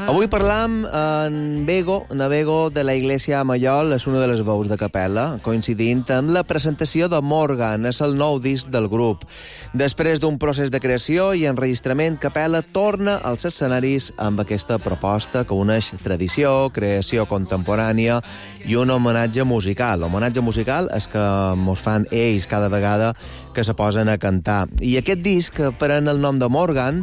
Avui parlam en Bego, Navego de la Iglesia Mallol, és una de les veus de capella, coincidint amb la presentació de Morgan, és el nou disc del grup. Després d'un procés de creació i enregistrament, Capella torna als escenaris amb aquesta proposta que uneix tradició, creació contemporània i un homenatge musical. L'homenatge musical és que mos fan ells cada vegada que se posen a cantar. I aquest disc pren el nom de Morgan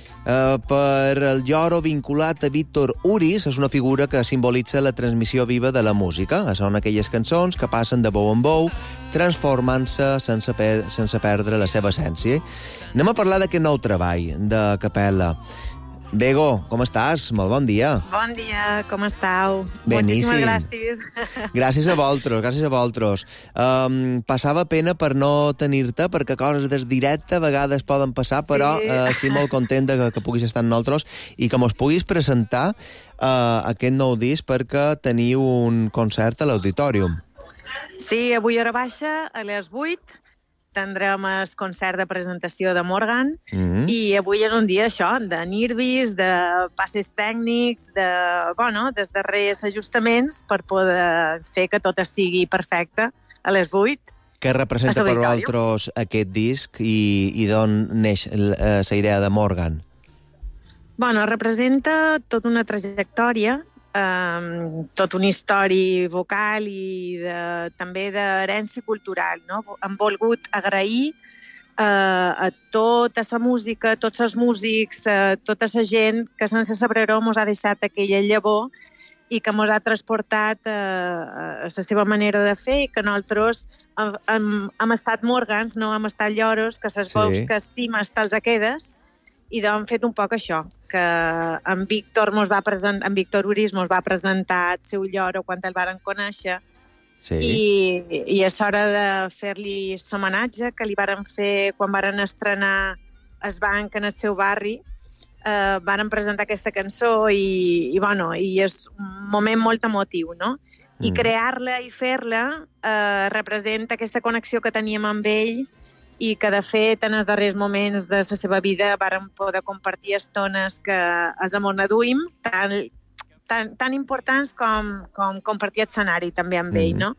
per el lloro vinculat a Víctor Uris, és una figura que simbolitza la transmissió viva de la música. Són aquelles cançons que passen de bou en bou, transformant-se sense perdre la seva essència. Anem a parlar d'aquest nou treball de Capella. Bego, com estàs? Molt bon dia. Bon dia, com estàu? Beníssim. Moltíssimes gràcies. Gràcies a vosaltres. Passava pena per no tenir-te, perquè coses des directe a vegades poden passar, sí. Però estic molt content que puguis estar amb nosaltres i que mos puguis presentar aquest nou disc perquè teniu un concert a l'Auditorium. Sí, avui a hora baixa, a les 8, tindrem el concert de presentació de Morgan i avui és un dia això, de nervis, de passes tècnics, dels darrers ajustaments per poder fer que tot estigui perfecte a les 8. Què representa per vosaltres aquest disc i d'on neix la idea de Morgan? Representa tota una trajectòria, tot un històric vocal i també d'herència cultural, no? Hem volgut agrair a tota la música, a tots els músics, a tota la gent que sense saber-ho mos ha deixat aquella llavor i que mos ha transportat a la seva manera de fer i que nosaltres hem estat Morgans, no hem estat lloros, que les veus que estimes te'ls quedes. I hem fet un poc això, que en Víctor Uris mos va presentar el seu lloro quan el varen conèixer, i és hora de fer-li l'homenatge que li varen fer quan varen estrenar el banc en el seu barri. Varen presentar aquesta cançó i és un moment molt emotiu, no? I crear-la i fer-la representa aquesta connexió que teníem amb ell i que, de fet, en els darrers moments de la seva vida vàrem poder compartir estones que els amoneduïm, tan importants com compartir escenari també amb ell, no?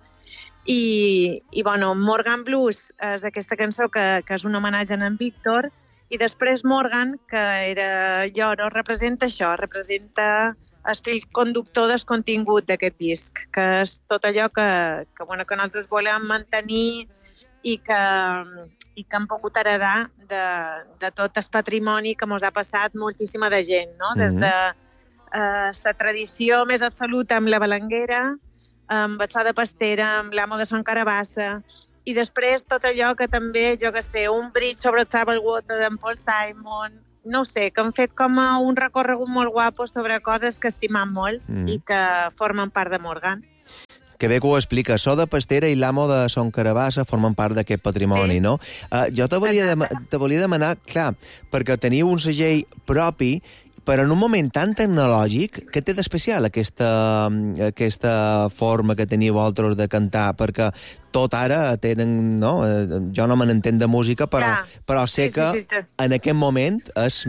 I Morgan Blues és aquesta cançó que és un homenatge a en Víctor, i després Morgan, que era lloro, representa això, representa el fil conductor del contingut d'aquest disc, que és tot allò que nosaltres volem mantenir i que hem pogut heredar de tot el patrimoni que ens ha passat moltíssima de gent, no? Des de la tradició més absoluta amb la Balanguera, amb el so de Pastera, amb l'Amo de Son Carabassa, i després tot allò que també, un bridge sobre el Travel Water d'en Paul Simon, no ho sé, que han fet com un recorregut molt guapo sobre coses que estimam molt i que formen part de Morgan. Que bé que ho explica. So de Pastera i l'Amo de Son Carabassa formen part d'aquest patrimoni, no? Jo te volia demanar, clar, perquè teniu un segell propi, però en un moment tan tecnològic, què té d'especial aquesta forma que teniu vosaltres de cantar? Perquè tot ara tenen, no? Jo no me n'entenc de música, però sé que en aquest moment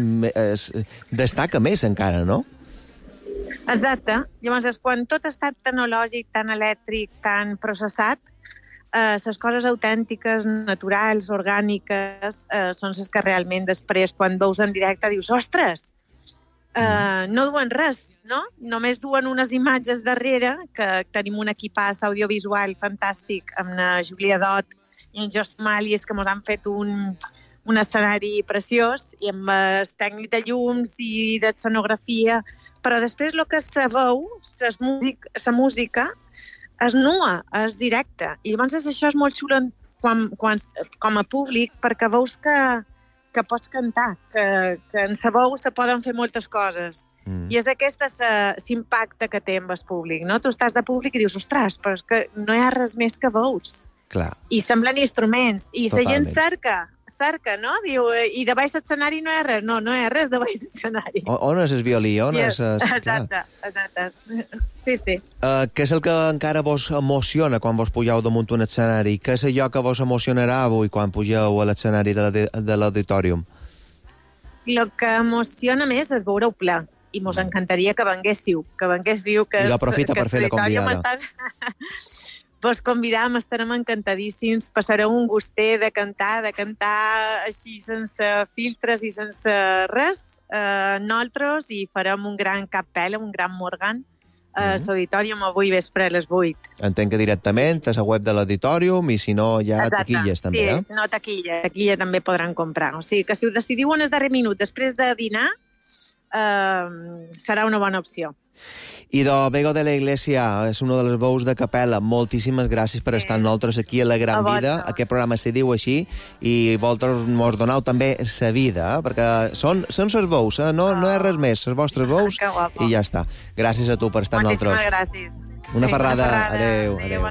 destaca més encara, no? Exacte. Llavors, quan tot està tecnològic, tan elèctric, tan processat, les coses autèntiques, naturals, orgàniques, són les que realment després, quan veus en directe, dius, ostres, no duen res, no? Només duen unes imatges darrere, que tenim un equipàs audiovisual fantàstic amb la Júlia Dot i en Jos Màlies, que ens han fet un escenari preciós, i amb el tècnic de llums i d'escenografia. Però després el que se veu, la música, és nua, és directa. I llavors això és molt xulo com a públic, perquè veus que pots cantar, que en la veu se poden fer moltes coses. I és aquest l'impacte que té amb el públic, no? Tu estàs de públic i dius, ostres, però és que no hi ha res més que veus. Clar. I semblen instruments. I la gent cerca, no? Diu, i de baix l'escenari no hi ha res. No hi ha res de baix l'escenari. On és el violí? Exacte. Sí. Què és el que encara vos emociona quan vos pugeu damunt un escenari? Què és allò que vos emocionarà avui quan pugeu a l'escenari de l'Auditorium? El que emociona més és veure-ho ple. i mos encantaria que venguéssiu, que I l'aprofita per fer de convidada. Vos convidam, estarem encantadíssims, passareu un gustet de cantar així sense filtres i sense res, nosaltres, i farem un gran capella, un gran Morgan, a l'auditorium avui vespre a les 8. Entenc que directament a la web de l'auditorium i si no hi ha taquilles també, sí, si no taquilla també podran comprar. O sigui que si ho decidiu en el darrer minut després de dinar, serà una bona opció. I Bego de la Iglesia és una de les veus de capella. Moltíssimes gràcies per estar amb nosaltres aquí a La Gran Vida. Aquest programa se diu així i vosaltres mos donau també sa vida, perquè són ses veus, no és res més, les vostres veus i ja està. Gràcies a tu per estar amb nosaltres. Moltíssimes gràcies. Una ferrada. Adéu.